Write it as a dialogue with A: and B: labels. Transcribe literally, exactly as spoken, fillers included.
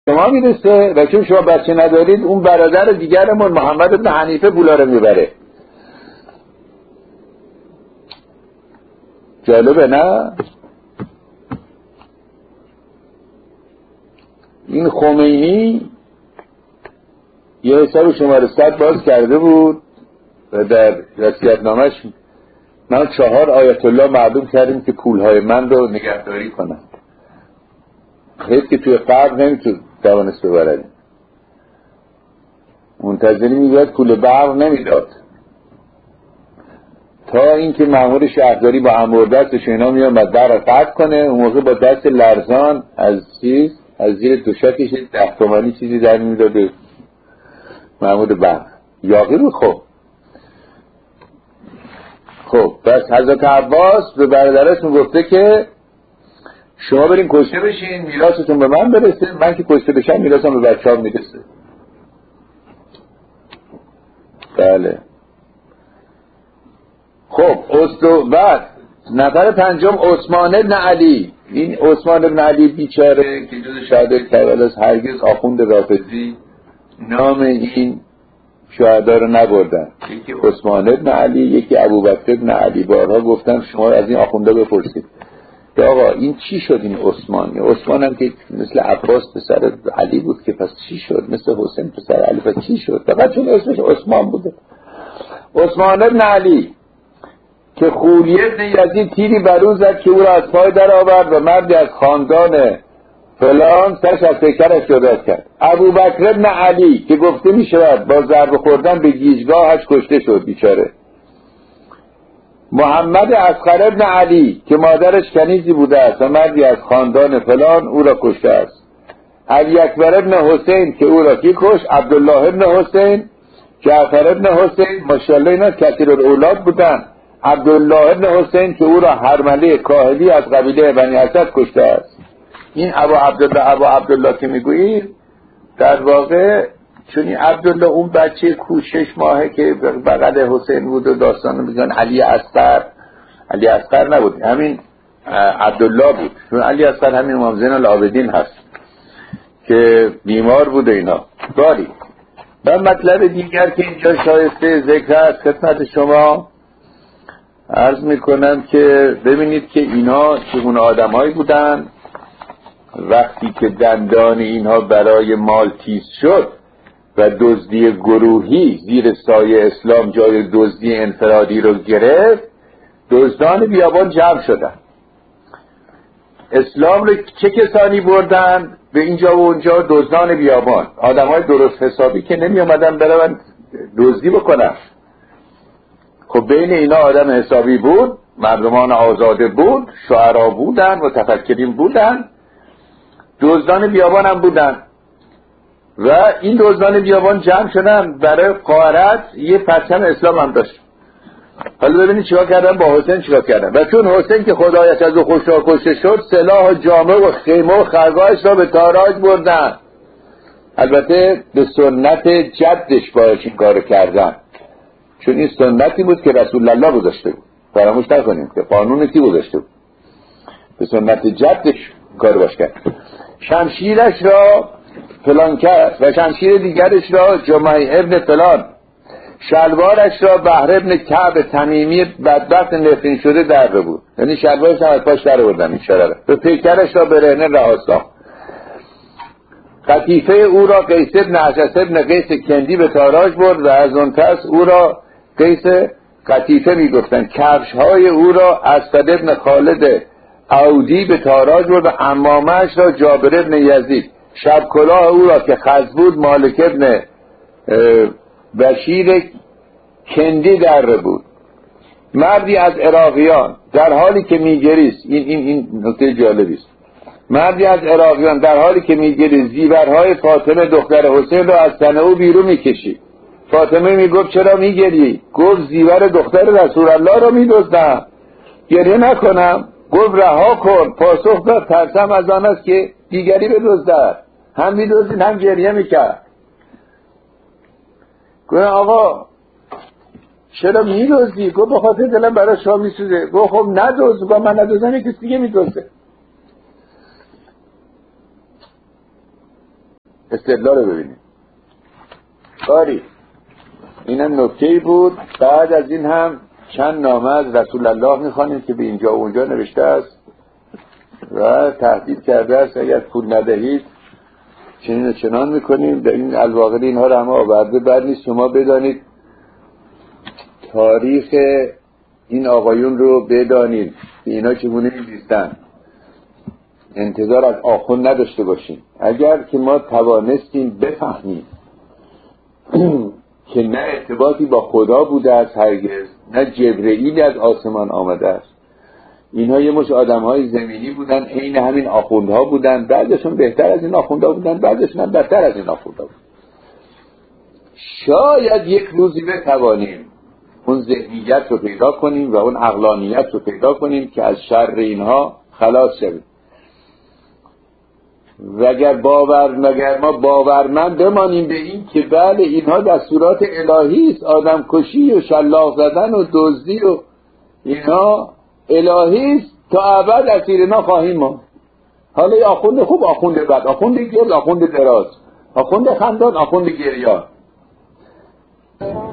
A: شما میرسه و چون شما بچه ندارید اون برادر دیگرمون محمد بن حنیفه پولا رو میبره. جالبه نه؟ این خمینی یه حساب شماره صد باز کرده بود و در وصیت‌نامه‌اش من چهار آیت الله معلوم کردیم که پولهای من رو نگهداری کنن. حیث که توی قبر نمیتون توانست ببرد، منتظری میباید پول برق نمیداد تا اینکه مأمور شهرداری با امردستش اینا میان و در قطع کنه. اون موقع با دست لرزان از چیز از زیر دوشکش ده تومانی چیزی در میداده مأمور برق یاقی رو. خب خب بس حضرت عباس به برادرش میگفته که شما برین کشته بشین میراثتون به من برسه، من که کشته بشم میراثم به بچه‌ام میرسه. بله. خب اصل بعد نفر پنجم عثمان بن علی. این عثمان بن علی بیچاره که جز شهدای کربلا است، هرگز آخوند رافضی نام این شهدا رو نبردن. یکی عثمان بن علی، یکی ابوبکر بن علی. بارها گفتم شما از این آخونده بپرسید که آقا این چی شد این عثمان؟ عثمان هم که مثل عباس پسر علی بود که پس چی شد؟ مثل حسین پسر علی پس چی شد؟ فقط چون اسمش عثمان بوده. عثمان بن علی که خولیه بن یزید تیری بر او زد که او را از پای در آورد و مردی از خاندان فلان سرش از پیکرش جدا کرد. ابوبکر بن علی که گفته می شود با ضربه خوردن به گیجگاهش کشته شد بیچاره. محمد اصغر بن علی که مادرش کنیزی بوده است و مردی از خاندان فلان او را کشته است. علی اکبر بن حسین که او را کی کشت؟ عبدالله بن حسین، جعفر بن حسین، ماشاءالله اینا کثیر الاولاد بودن. عبدالله بن حسین که او را هرمله کاهلی از قبیله بنی اسد کشته است. این ابو عبدالله ابو عبدالله که میگویید در واقع چون این عبدالله اون بچه کو شش ماهه که بغل حسین بود و داستان میگن علی اصغر، علی اصغر نبود، همین عبدالله بود. چون علی اصغر همین امام زین العابدین هست که بیمار بود اینا. داری و مطلب دیگر که اینجا شایسته ذکر است خدمت شما عرض میکنم که ببینید که اینا چگونه آدمایی بودن. وقتی که دندان اینها برای مال تیز شد و دزدی گروهی زیر سایه اسلام جای دزدی انفرادی رو گرفت، دزدان بیابان جمع شدن. اسلام رو چه کسانی بردن به اینجا و اونجا؟ دزدان بیابان، آدم های درست حسابی که نمی آمدن برن دزدی بکنن. خب بین اینا آدم حسابی بود، مردمان آزاده بود، شعرا بودن، متفکرین بودن، دزدان بیابان هم بودن. و این دزدان بیابان جمع شدن برای غارت یه پرچم اسلام هم داشت. حالا ببینید چیکار کردن با حسین، چیکار کردن. و چون حسین که خدایش از او خوشا کشته شد، سلاح و جامه و خیمه و خرگاهش را به تاراج بردن. البته به سنت جدش باید این کار کردن، چون این سنتی بود که رسول الله گذاشته بود. فراموش نکنیم که قانون کی گذاشته بود، به سنت جدش کار باش کرد. شمشیرش را فلان کرد و شمشیر دیگرش را جمعی ابن فلان، شلوارش را بحر ابن کعب تمیمی بدبخت نفرین شده در بود، یعنی شلوارش هم از پاش در بردن این شراره. به پیکرش را برهنه رها ساخت. قطیفه او را قیس ابن عشس ابن قیس کندی به تاراج برد و از اون پس او را قیس قطیفه می گفتن. کفش های او را اسد ابن خالد عودی به تاراج برد و عمامه‌اش را جابر ابن یزید. شب کلاه او را که خز بود مالک ابن بشیر کندی در بود. مردی از عراقیان در حالی که میگریست، این این این نکته جالبی است، مردی از عراقیان در حالی که میگریست زیورهای فاطمه دختر حسین را از تن او بیرون میکشید. فاطمه میگفت چرا میگری؟ گفت زیور دختر رسول الله را میدزدم، گریه نکنم؟ گفت رها کن. پاسخ داد ترسم از آن است که دیگری بدزدد. هم میدزدید هم گریه میکرد. گفت آقا چرا میدزدی؟ گفت بخاطر دلم برای شما میسوزه. گفت خب ندزد. گفت من ندزدم کسی دیگه میدزده. استدلال رو ببینید. آری اینم نکته‌ای بود. بعد از این هم چند نامه از رسول الله میخوانیم که به اینجا و اونجا نوشته است و تهدید کرده است اگر پول ندهید چنین و چنان میکنیم. در این الواقع اینها رو همه آورده. بعد نیست شما بدانید تاریخ این آقایون رو بدانید که اینا چگونه می‌زیستن. انتظار از آخوند نداشته باشیم. اگر که ما توانستیم بفهمیم که نه ارتباطی با خدا بوده است هرگز، نه جبرئیل از آسمان آمده است، اینها یه مش آدم‌های زمینی بودن، عین همین آخوندها بودن، بعدشون بهتر از این آخوندها بودن، بعدشون هم بدتر از این آخوندها بودن. شاید یک روزی بتوانیم اون ذهنیت رو پیدا کنیم و اون عقلانیت رو پیدا کنیم که از شر اینها خلاص شویم. و اگر باور مگر ما باورمند بمانیم به این که بله اینها دستورات الهی است، آدم کشی و شلاق زدن و دزدی و اینها الهی است، تا ابد اسیر اینا خواهیم ما. حالا یا آخوند خوب، آخوند بد، آخوند گرد، آخوند دراز، آخوند خندان، آخوند گریان.